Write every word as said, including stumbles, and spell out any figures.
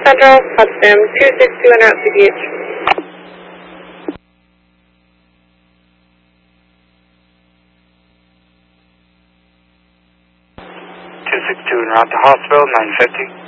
Central, Potsdam, two six two en route C P H. two six two en route to hospital, nine fifty.